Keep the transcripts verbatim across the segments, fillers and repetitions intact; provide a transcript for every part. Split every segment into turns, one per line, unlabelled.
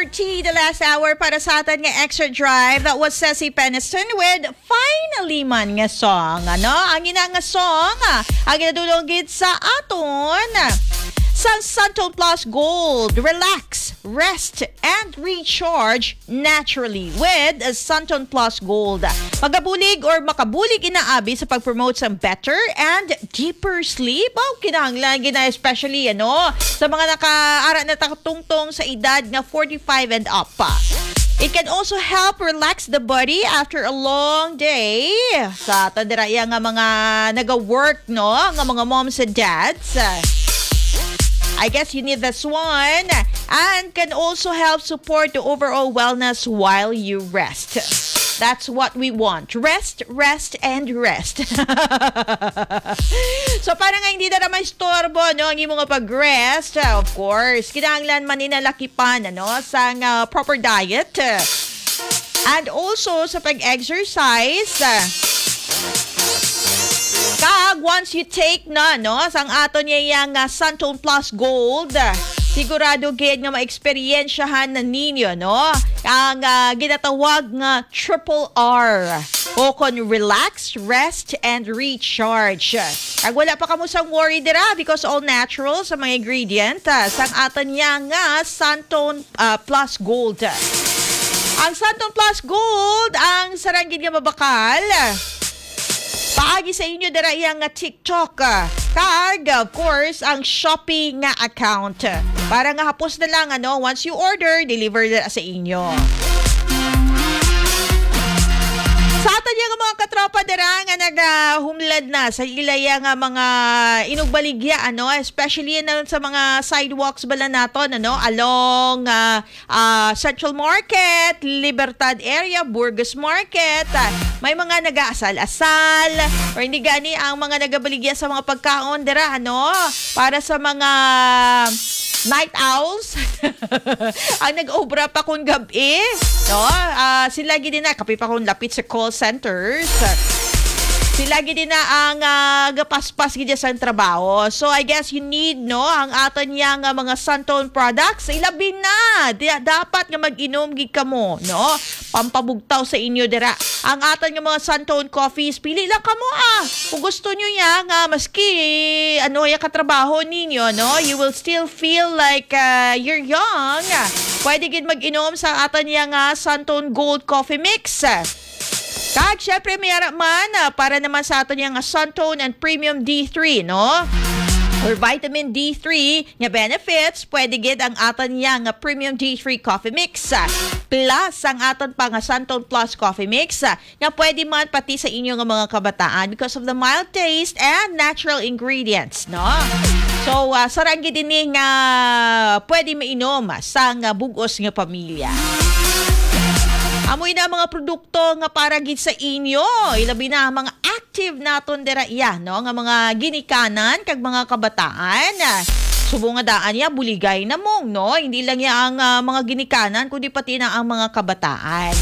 thirty, the last hour para sa atin nga Extra Drive. That was Ceci Peniston with Finally Man nga song. Ano? Ang ina nga song, ang ginadulongit sa aton sa Santon Plus Gold. Relax, rest, and recharge naturally with Santon Plus Gold. Magabulig or makabulig inaabi sa pag-promote sa better and deeper sleep. Oh, kinahanglan gina especially ano, sa mga nakaara na takatungtong sa edad na forty-five and up pa. It can also help relax the body after a long day. Sa tadiraya nga mga naga-work, no? Nga mga moms and dads. I guess you need this one, and can also help support the overall wellness while you rest. That's what we want. Rest, rest, and rest. So, para nga hindi na naman istorbo, no, ang imong pag-rest, of course, kinahanglan man ninalakipan, ano, sa uh, proper diet. And also, sa pag-exercise, kag once you take na, no, sang ato niya yung uh, Santon Plus Gold, sigurado gid nga ma-experiensyahan na ninyo, no, ang uh, ginatawag nga triple R. O kon relax, rest, and recharge. Kag wala pa kamo sang worry dira because all natural sa mga ingredient uh, sang ato niya nga Santon uh, Plus Gold. Ang Santon Plus Gold, ang sarangin nga mabakal, paagi sa inyo dara iyang TikTok. Kag, of course, ang Shopee nga account. Para nga hapos na lang, ano, once you order, deliver na sa inyo. Sa atin yung mga katropa dira nga nag-humlad na sa ilaya nga mga inugbaligya, ano, especially na sa mga sidewalks bala naton, ano, along uh, uh, Central Market, Libertad area, Burgos Market. Uh, may mga nag-aasal-asal or hindi gani ang mga nagabaligya sa mga pagkaon dira, ano, para sa mga night owls. Ang nag-obra pa kung gabi, no? Uh, sila gid na kapi pa kung lapit sa call centers. Sila gid na ang uh, gapaspas gid sa trabaho. So I guess you need, no, ang aton yang uh, mga Santon products. Ilabi na Di, dapat nga mag-inom gid kamo, no, pampabugtaw sa inyo dira. Ang aton nga mga Santon coffees, pili lang kamo ah. Kung gusto nyo ya nga maski ano ya katrabaho ninyo, no, you will still feel like uh, you're young. Pwede gid mag-inom sa aton yang uh, Santon Gold Coffee Mix. Kag, syempre, may man uh, para naman sa atin yung uh, Santon and Premium D three, no? Or vitamin D three nga benefits, pwede gid ang aton yang uh, Premium D three Coffee Mix. Uh, plus, ang aton pa nga Santon Plus Coffee Mix uh, nga pwede man pati sa inyo nga mga kabataan because of the mild taste and natural ingredients, no? So, uh, sarang gid din nga uh, pwede mainom uh, sa nga bugos nga pamilya. Amoy na mga produkto nga para gid sa inyo. Ilabi na mga active naton dira iya, no, nga mga ginikanan kag mga kabataan. Subo nga daan ya buligay na mong, no. Hindi lang ya ang uh, mga ginikanan kundi pati na ang mga kabataan.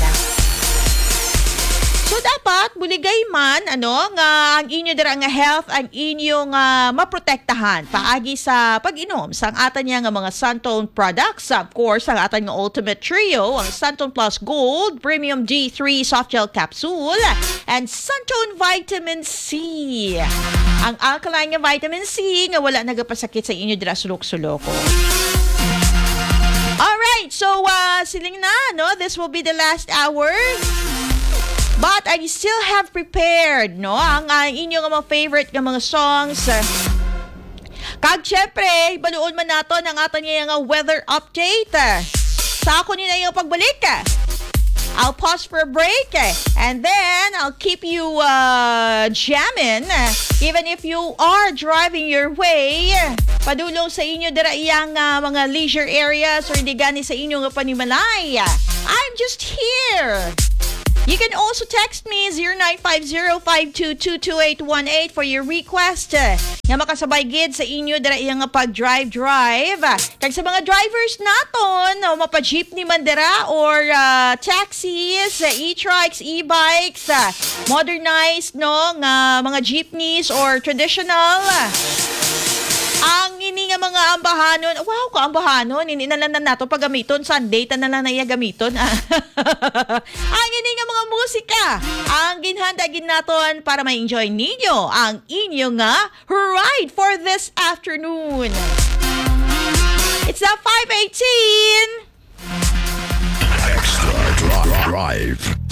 So dapat buligay man, ano, nga ang inyo dira nga health ang inyong uh, maprotektahan paagi sa pag-inom sa atan niya nga mga Santon products. Of course, ang atan nga Ultimate Trio, ang Santon Plus Gold, Premium D three Soft Gel Capsule, and Santon Vitamin C. Ang alkaline nga vitamin C nga wala nagapasakit sa inyo dira sulok-suloko. Alright, so uh, siling na, no? This will be the last hour. But I still have prepared, no, ang uh, inyong mga favorite ng mga songs. Kag syempre, baluon man nato ng ato niya yung weather update. Sa ako nila yung pagbalik. I'll pause for a break and then I'll keep you uh, jamming even if you are driving your way. Padulong sa inyo dira iyang uh, mga leisure areas or hindi gani sa inyo nga panimalay. I'm just here. You can also text me zero nine five zero five two two two eight one eight for your request nga makasabay gid sa inyo dira iyang pag-drive-drive. Kag sa mga drivers naton, o mapa-jeepney man dira or uh, taxis, e-trikes, e-bikes, modernized, no, nga mga jeepneys or traditional. Ang ini nga mga ambahanon, wow, kaambahanon, ini na lang na nato paggamiton, Sunday, ta na lang na iya gamiton. Ang ini nga mga musika, ang ginhandagin naton para ma-enjoy ninyo ang inyo nga ride for this afternoon. It's now five eighteen.
Extra Drive.